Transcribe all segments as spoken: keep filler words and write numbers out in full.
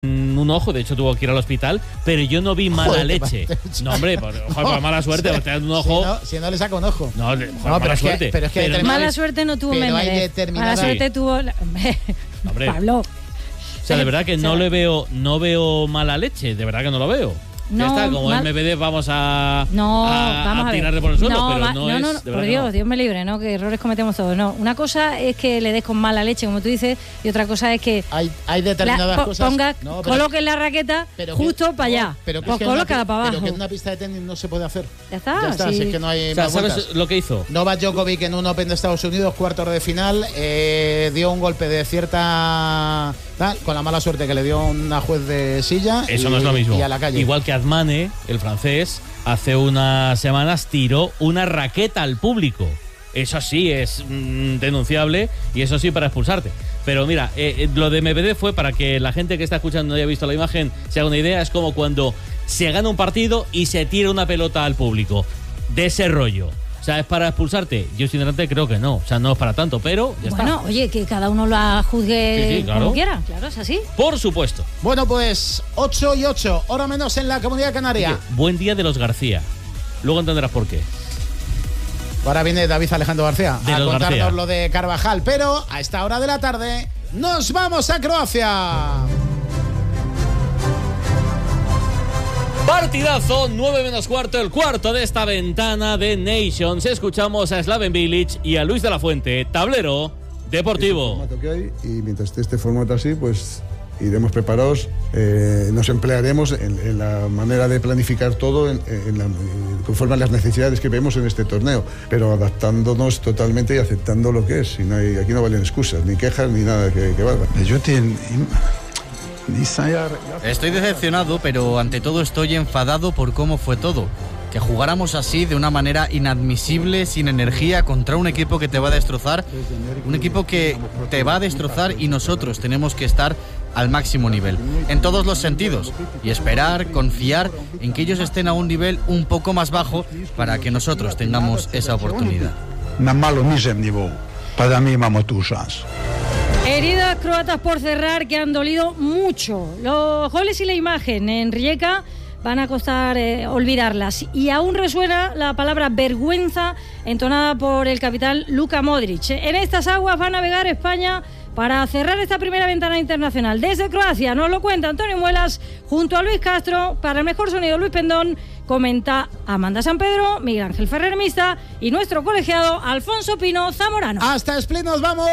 un ojo, de hecho tuvo que ir al hospital, pero yo no vi mala Joder, leche. No, hombre, por, por, por mala suerte, o sea, te dan un ojo. Si no, si no le saca un ojo. No, no mala pero, es suerte. que, pero es que pero determinadas- Mala suerte no tuvo pero hay Méndez. determinadas- Mala suerte Sí. tuvo la- Hombre. Pablo. O sea, de verdad que no le veo, no veo mala leche, de verdad que no lo veo. No, ya está, como mal- M V D vamos a, No, a, vamos a a ver. tirarle por el suelo, no, pero ma- no, no, es. no, de no, verdad por que Dios, no. Dios me libre, ¿no? Que errores cometemos todos. No, una cosa es que le des con mala leche, como tú dices, y otra cosa es que Hay, hay determinadas la, po- cosas. ponga, No, pero- coloque la raqueta pero que- justo para allá. no, pero que Pues es que en una colócala pi- para abajo. Pero que en una pista de tenis no se puede hacer. Ya está. Ya está, sí. si es que no hay O sea, más ¿sabes vueltas. lo que hizo? Novak Djokovic en un Open de Estados Unidos, cuartos de final, eh, dio un golpe de cierta tal, con la mala suerte que le dio una juez de silla. Eso y, no es lo mismo. Y a la calle. Igual que Admane, el francés, hace unas semanas tiró una raqueta al público. Eso sí es mm, denunciable y eso sí para expulsarte. Pero mira, eh, eh, lo de M V D fue para que la gente que está escuchando no haya visto la imagen se haga una idea. Es como cuando se gana un partido y se tira una pelota al público. De ese rollo. O sea, ¿es para expulsarte? Yo sinceramente creo que no. O sea, no es para tanto, pero ya Bueno, está. oye, que cada uno la juzgue Sí, sí, claro. como quiera. Claro, es así. Por supuesto. Bueno, pues ocho y ocho, hora menos en la Comunidad Canaria. Oye, buen día de los García. Luego entenderás por qué. Ahora viene David Alejandro García De a los contarnos García. lo de Carvajal, pero a esta hora de la tarde nos vamos a Croacia. Partidazo, nueve menos cuarto, el cuarto de esta ventana de Nations. Escuchamos a Slaven Bilic y a Luis de la Fuente, tablero deportivo. Es el formato que hay y mientras esté este formato así, pues iremos preparados, eh, nos emplearemos en, en la manera de planificar todo en, en la, conforme a las necesidades que vemos en este torneo, pero adaptándonos totalmente y aceptando lo que es. Y no hay, aquí no valen excusas, ni quejas, ni nada que, que valga. Estoy decepcionado, pero ante todo estoy enfadado por cómo fue todo. Que jugáramos así, de una manera inadmisible, sin energía, contra un equipo que te va a destrozar, un equipo que te va a destrozar y nosotros tenemos que estar al máximo nivel, en todos los sentidos, y esperar, confiar en que ellos estén a un nivel un poco más bajo para que nosotros tengamos esa oportunidad. Na malo nižem nivou, pa da mi imamo tu šansu. Heridas croatas por cerrar que han dolido mucho. Los goles y la imagen en Rijeka van a costar eh, olvidarlas. Y aún resuena la palabra vergüenza entonada por el capitán Luka Modric. En estas aguas va a navegar España para cerrar esta primera ventana internacional. Desde Croacia nos lo cuenta Antonio Muelas junto a Luis Castro. Para el mejor sonido, Luis Pendón. Comenta Amanda San Pedro, Miguel Ángel Ferrer Mista y nuestro colegiado Alfonso Pino Zamorano. Hasta Split nos vamos,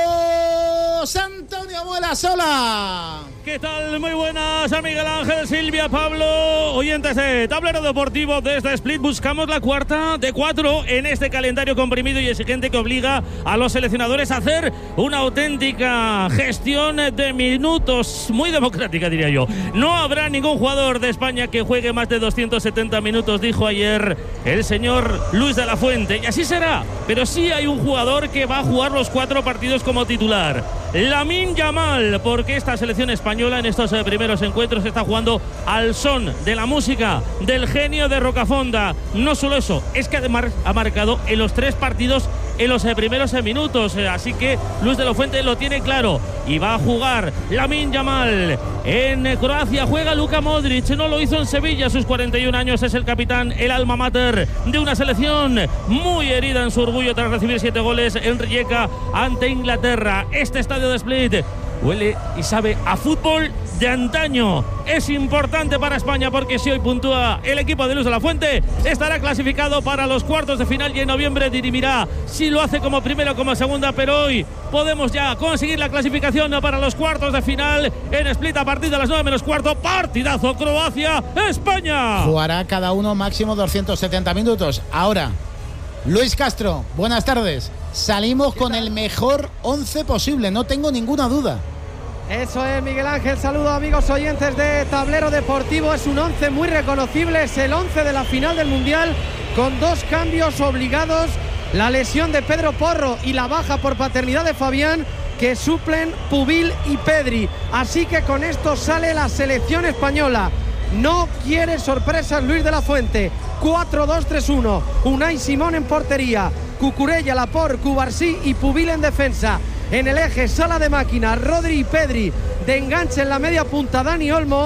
Antonio Muelas, hola. ¿Qué tal? Muy buenas a Miguel Ángel, Silvia, Pablo, oyentes de Tablero Deportivo desde Split. Buscamos la cuarta de cuatro en este calendario comprimido y exigente que obliga a los seleccionadores a hacer una auténtica gestión de minutos, muy democrática diría yo. No habrá ningún jugador de España que juegue más de doscientos setenta minutos, dijo ayer el señor Luis de la Fuente, y así será, pero sí hay un jugador que va a jugar los cuatro partidos como titular, Lamine Yamal, porque esta selección española en estos eh, primeros encuentros está jugando al son de la música del genio de Rocafonda. No solo eso, es que además ha marcado en los tres partidos en los eh, primeros eh, minutos, eh, así que Luis de la Fuente lo tiene claro y va a jugar Lamine Yamal. En eh, Croacia juega Luka Modric, no lo hizo en Sevilla, a sus cuarenta y un años es el capitán, el alma mater de una selección muy herida en su orgullo tras recibir siete goles en Rijeka ante Inglaterra. Este estadio de Split huele y sabe a fútbol de antaño. Es importante para España porque si hoy puntúa el equipo de Luis de la Fuente, estará clasificado para los cuartos de final y en noviembre dirimirá si lo hace como primera o como segunda, pero hoy podemos ya conseguir la clasificación para los cuartos de final en Split a partir de las nueve menos cuarto. Partidazo Croacia-España. Jugará cada uno máximo doscientos setenta minutos. Ahora, Luis Castro, buenas tardes. Salimos con el mejor once posible, no tengo ninguna duda. Eso es, Miguel Ángel. Saludos, amigos oyentes de Tablero Deportivo. Es un once muy reconocible, es el once de la final del Mundial, con dos cambios obligados: la lesión de Pedro Porro y la baja por paternidad de Fabián, que suplen Pubil y Pedri. Así que con esto sale la selección española. No quiere sorpresas Luis de la Fuente. cuatro dos tres uno. Unai Simón en portería, Cucurella, Laporte, Cubarsí y Pubil en defensa. en el eje, sala de máquinas, Rodri y Pedri, de enganche en la media punta, Dani Olmo.